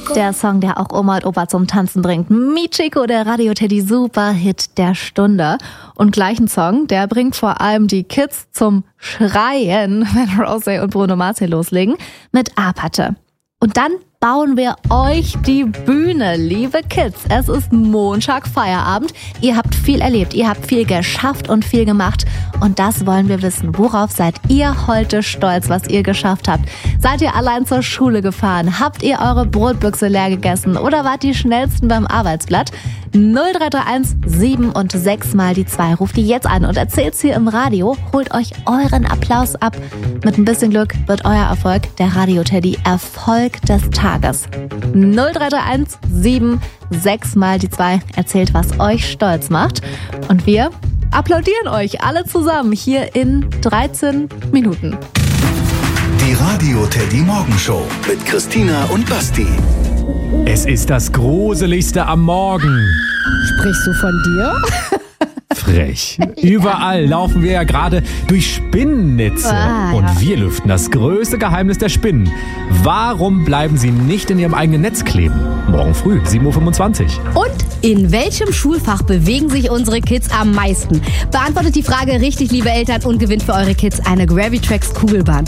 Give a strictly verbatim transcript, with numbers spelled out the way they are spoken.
Der Song, der auch Oma und Opa zum Tanzen bringt. Michiko, der Radio Teddy Superhit der Stunde. Und gleichen Song, der bringt vor allem die Kids zum Schreien, wenn Rosé und Bruno Mars hier loslegen, mit A-Patte. Und dann bauen wir euch die Bühne, liebe Kids. Es ist Montag, Feierabend. Ihr habt viel erlebt, ihr habt viel geschafft und viel gemacht. Und das wollen wir wissen. Worauf seid ihr heute stolz, was ihr geschafft habt? Seid ihr allein zur Schule gefahren? Habt ihr eure Brotbüchse leer gegessen? Oder wart die schnellsten beim Arbeitsblatt? null drei drei eins sieben und sechs mal die zwei. Ruft die jetzt an und erzählt's hier im Radio. Holt euch euren Applaus ab. Mit ein bisschen Glück wird euer Erfolg der Radio Teddy Erfolg des Tages. null drei drei eins sieben sechs mal die zwei. Erzählt, was euch stolz macht. Und wir applaudieren euch alle zusammen hier in dreizehn Minuten. Die Radio Teddy Morgenshow mit Christina und Basti. Es ist das Gruseligste am Morgen. Sprichst du von dir? Frech. Überall laufen wir ja gerade durch Spinnennetze. Ah, ja. Und wir lüften das größte Geheimnis der Spinnen. Warum bleiben sie nicht in ihrem eigenen Netz kleben? Morgen früh, sieben Uhr fünfundzwanzig. Und in welchem Schulfach bewegen sich unsere Kids am meisten? Beantwortet die Frage richtig, liebe Eltern, und gewinnt für eure Kids eine Gravitrax Kugelbahn.